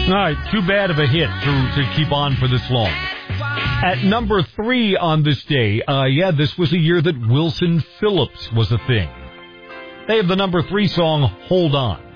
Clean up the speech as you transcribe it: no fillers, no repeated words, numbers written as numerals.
All right, too bad of a hit to keep on for this long. At number 3 on this day, this was a year that Wilson Phillips was a thing. They have the number 3 song, Hold On.